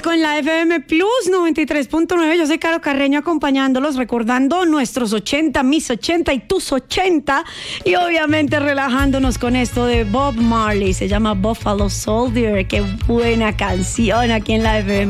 Con la FM Plus 93.9, yo soy Caro Carreño acompañándolos, recordando nuestros 80, mis 80 y tus 80, y obviamente relajándonos con esto de Bob Marley, se llama Buffalo Soldier. Qué buena canción aquí en la FM